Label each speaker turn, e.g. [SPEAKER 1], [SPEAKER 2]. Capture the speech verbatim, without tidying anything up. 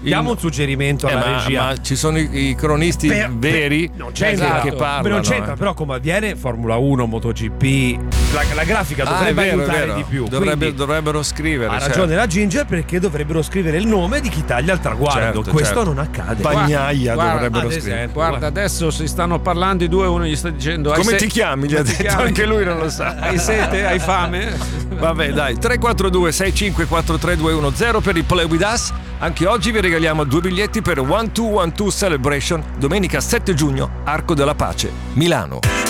[SPEAKER 1] Diamo un suggerimento alla
[SPEAKER 2] eh, ma,
[SPEAKER 1] regia.
[SPEAKER 2] Ma ci sono i, i cronisti
[SPEAKER 1] per,
[SPEAKER 2] veri
[SPEAKER 1] per, non c'entra,
[SPEAKER 2] che, che parlano.
[SPEAKER 1] non c'entra,
[SPEAKER 2] eh.
[SPEAKER 1] però come avviene Formula uno, MotoGP, la, la grafica
[SPEAKER 2] Ah,
[SPEAKER 1] dovrebbe
[SPEAKER 2] è vero,
[SPEAKER 1] aiutare
[SPEAKER 2] è vero.
[SPEAKER 1] di più.
[SPEAKER 2] Dovrebbe,
[SPEAKER 1] Quindi,
[SPEAKER 2] dovrebbero scrivere.
[SPEAKER 1] ha
[SPEAKER 2] certo.
[SPEAKER 1] ragione la Ginger, perché dovrebbero scrivere il nome di chi taglia il traguardo.
[SPEAKER 2] Certo,
[SPEAKER 1] Questo
[SPEAKER 2] certo.
[SPEAKER 1] non accade.
[SPEAKER 2] Bagnaia
[SPEAKER 3] Guarda,
[SPEAKER 2] dovrebbero
[SPEAKER 1] ad
[SPEAKER 2] scrivere.
[SPEAKER 1] esempio.
[SPEAKER 3] Guarda, adesso si stanno parlando i due, uno gli sta dicendo:
[SPEAKER 2] Come
[SPEAKER 3] hai
[SPEAKER 2] ti
[SPEAKER 3] se-
[SPEAKER 2] chiami? Gli ha
[SPEAKER 3] come ti
[SPEAKER 2] detto,
[SPEAKER 3] chiami?
[SPEAKER 2] anche lui non lo sa.
[SPEAKER 3] Hai sete? Hai fame?
[SPEAKER 2] Vabbè, dai, tre quattro due sei cinque quattro tre due uno zero per il Play With Us. Anche oggi vi regaliamo due biglietti per One Two One Two Celebration, domenica sette giugno, Arco della Pace, Milano.